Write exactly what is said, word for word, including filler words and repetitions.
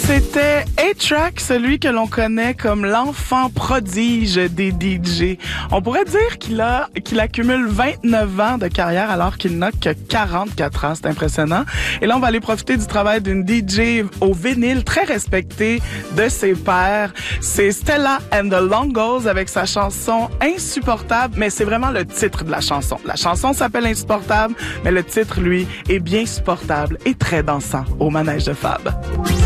C'était A-Track, celui que l'on connaît comme l'enfant prodige des D J. On pourrait dire qu'il a, qu'il accumule vingt-neuf ans de carrière alors qu'il n'a que quarante-quatre ans. C'est impressionnant. Et là, on va aller profiter du travail d'une D J au vinyle très respectée de ses pairs. C'est Stella and the Longos avec sa chanson Insupportable, mais c'est vraiment le titre de la chanson. La chanson s'appelle Insupportable, mais le titre, lui, est bien supportable et très dansant au manège de Fab.